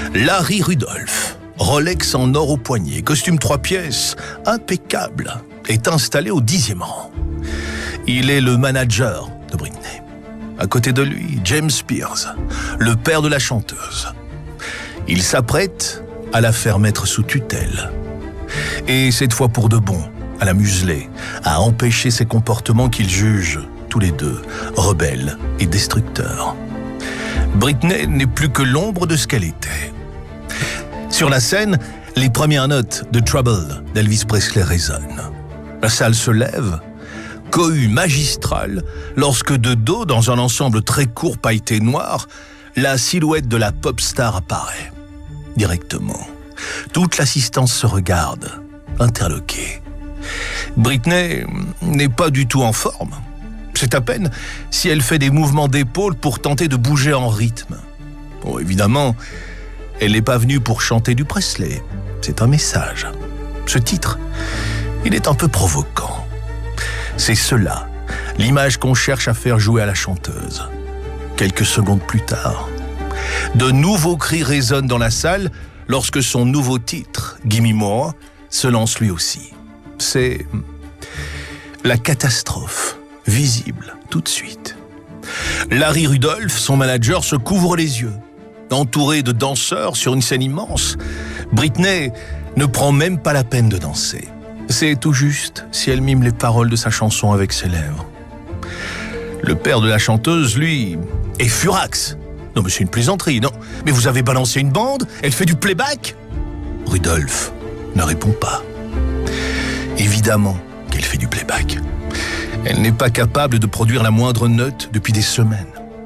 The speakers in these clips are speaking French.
Larry Rudolph, Rolex en or au poignet, costume 3 pièces, impeccable, est installé au 10e rang. Il est le manager de Britney. À côté de lui, James Spears, le père de la chanteuse. Il s'apprête à la faire mettre sous tutelle. Et cette fois pour de bon, à la museler, à empêcher ses comportements qu'ils jugent, tous les deux, rebelles et destructeurs. Britney n'est plus que l'ombre de ce qu'elle était. Sur la scène, les premières notes de Trouble d'Elvis Presley résonnent. La salle se lève, cohue magistrale, lorsque de dos, dans un ensemble très court pailleté noir, la silhouette de la pop star apparaît. Directement, toute l'assistance se regarde, interloquée. Britney n'est pas du tout en forme. C'est à peine si elle fait des mouvements d'épaule pour tenter de bouger en rythme. Bon, évidemment, elle n'est pas venue pour chanter du Presley. C'est un message. Ce titre, il est un peu provoquant. C'est cela, l'image qu'on cherche à faire jouer à la chanteuse. Quelques secondes plus tard, de nouveaux cris résonnent dans la salle lorsque son nouveau titre, Gimme More, se lance lui aussi. C'est la catastrophe, visible tout de suite. Larry Rudolph, son manager, se couvre les yeux. Entouré de danseurs sur une scène immense, Britney ne prend même pas la peine de danser. C'est tout juste si elle mime les paroles de sa chanson avec ses lèvres. Le père de la chanteuse, lui, est furax. Non mais c'est une plaisanterie, non? Mais vous avez balancé une bande? Elle fait du playback? Rudolph ne répond pas. Évidemment qu'elle fait du playback. Elle n'est pas capable de produire la moindre note depuis des semaines.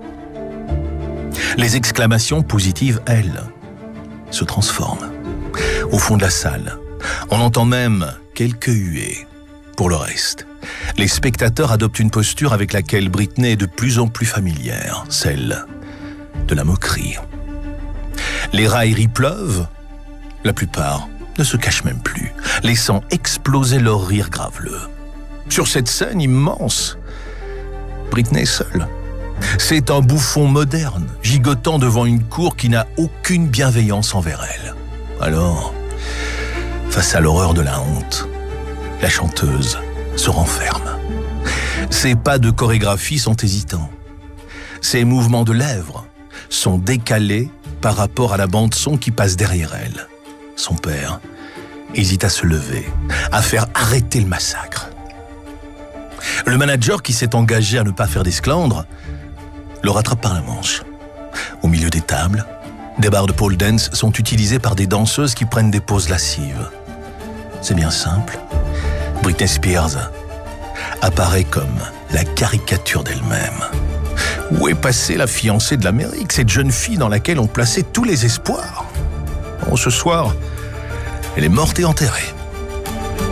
Les exclamations positives, elles, se transforment. Au fond de la salle, on entend même quelques huées. Pour le reste, les spectateurs adoptent une posture avec laquelle Britney est de plus en plus familière, celle de la moquerie. Les railleries pleuvent, la plupart ne se cachent même plus, laissant exploser leur rire graveleux. Sur cette scène immense, Britney est seule. C'est un bouffon moderne, gigotant devant une cour qui n'a aucune bienveillance envers elle. Alors, face à l'horreur de la honte, la chanteuse se renferme. Ses pas de chorégraphie sont hésitants. Ses mouvements de lèvres sont décalés par rapport à la bande-son qui passe derrière elle. Son père hésite à se lever, à faire arrêter le massacre. Le manager qui s'est engagé à ne pas faire d'esclandre le rattrape par la manche. Au milieu des tables, des barres de pole dance sont utilisées par des danseuses qui prennent des poses lascives. C'est bien simple. Britney Spears apparaît comme la caricature d'elle-même. Où est passée la fiancée de l'Amérique, cette jeune fille dans laquelle on plaçait tous les espoirs? Bon, ce soir, elle est morte et enterrée.